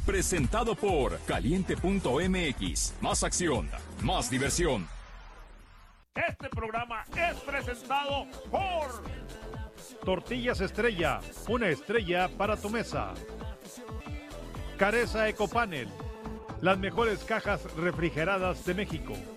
presentado por Caliente.mx. Más acción, más diversión. Este programa es presentado por Tortillas Estrella, una estrella para tu mesa. Careza Ecopanel, las mejores cajas refrigeradas de México.